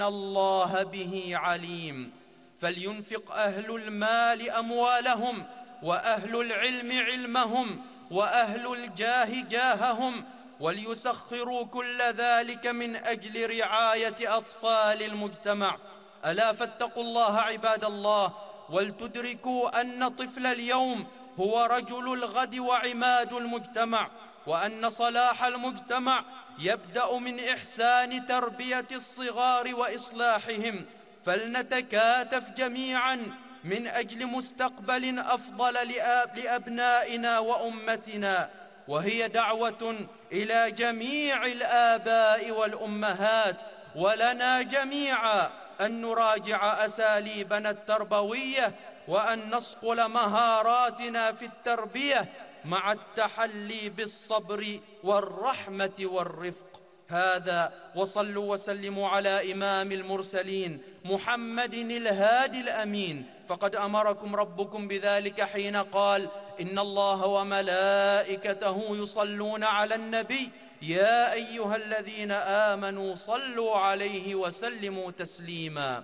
الله به عليم. فلينفق أهل المال أموالهم، وأهل العلم علمهم، وأهل الجاه جاههم، وليسخروا كل ذلك من أجل رعاية أطفال المجتمع. ألا فاتقوا الله عباد الله، ولتدركوا أن طفل اليوم هو رجل الغد وعماد المجتمع، وأن صلاح المجتمع يبدأ من إحسان تربية الصغار وإصلاحهم. فلنتكاتف جميعا من أجل مستقبل أفضل لأبنائنا وأمتنا، وهي دعوة إلى جميع الآباء والأمهات، ولنا جميعا أن نراجع أساليبنا التربوية، وأن نصقل مهاراتنا في التربية مع التحلي بالصبر والرحمة والرفق. هذا، وصلوا وسلموا على إمام المرسلين محمد الهادي الأمين، فقد أمركم ربكم بذلك حين قال: إن الله وملائكته يصلون على النبي يا أيها الذين آمنوا صلوا عليه وسلموا تسليما.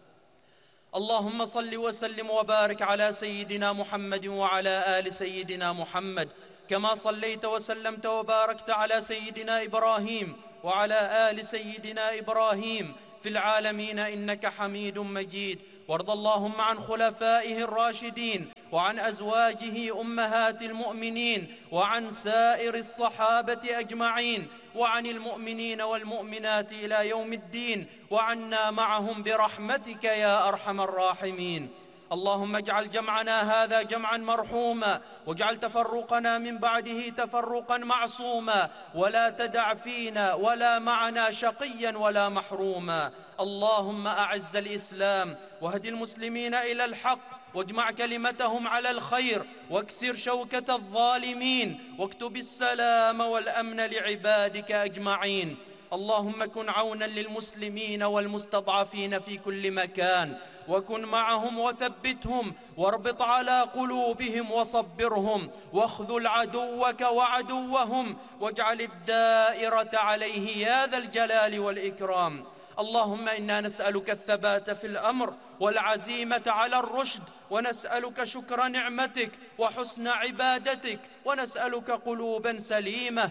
اللهم صل وسلم وبارك على سيدنا محمد وعلى آل سيدنا محمد، كما صليت وسلمت وباركت على سيدنا إبراهيم وعلى آل سيدنا إبراهيم في العالمين إنك حميد مجيد. وارض اللهم عن خلفائه الراشدين، وعن أزواجه أمهات المؤمنين، وعن سائر الصحابة أجمعين، وعن المؤمنين والمؤمنات إلى يوم الدين، وعنا معهم برحمتك يا أرحم الراحمين. اللهم اجعل جمعنا هذا جمعا مرحوما، واجعل تفرقنا من بعده تفرقا معصوما، ولا تدع فينا ولا معنا شقيا ولا محروما. اللهم أعز الإسلام، واهد المسلمين إلى الحق، واجمع كلمتهم على الخير، واكسر شوكة الظالمين، واكتب السلام والأمن لعبادك أجمعين. اللهم كن عونا للمسلمين والمستضعفين في كل مكان، وكن معهم وثبتهم، واربط على قلوبهم وصبرهم، واخذل عدوك وعدوهم، واجعل الدائرة عليه يا ذا الجلال والإكرام. اللهم إنا نسألك الثبات في الأمر والعزيمة على الرشد، ونسألك شكر نعمتك وحسن عبادتك، ونسألك قلوبا سليمة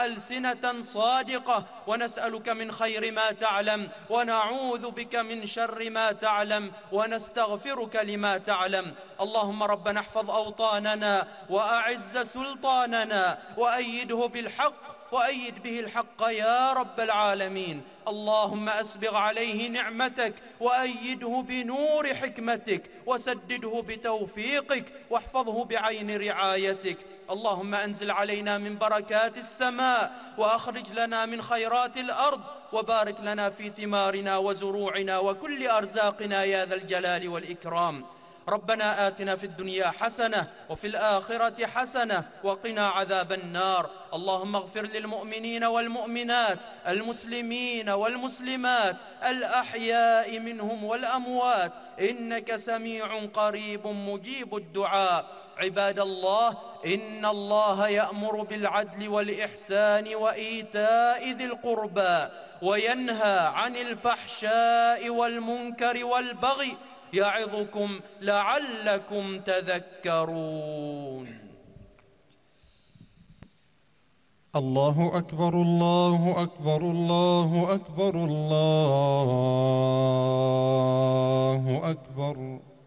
وألسنة صادقة، ونسألك من خير ما تعلم، ونعوذ بك من شر ما تعلم، ونستغفرك لما تعلم. اللهم ربنا احفظ أوطاننا، وأعز سلطاننا، وأيده بالحق، وأيد به الحق يا رب العالمين. اللهم أسبغ عليه نعمتك، وأيده بنور حكمتك، وسدده بتوفيقك، واحفظه بعين رعايتك. اللهم أنزل علينا من بركات السماء، وأخرج لنا من خيرات الأرض، وبارك لنا في ثمارنا وزروعنا وكل أرزاقنا يا ذا الجلال والإكرام. ربنا آتنا في الدنيا حسنة، وفي الآخرة حسنة، وقنا عذاب النار. اللهم اغفر للمؤمنين والمؤمنات، المسلمين والمسلمات، الأحياء منهم والأموات، إنك سميع قريب مجيب الدعاء. عباد الله، إن الله يأمر بالعدل والإحسان وإيتاء ذي القربى، وينهى عن الفحشاء والمنكر والبغي، يعظكم لعلكم تذكرون. الله أكبر الله أكبر الله أكبر الله أكبر.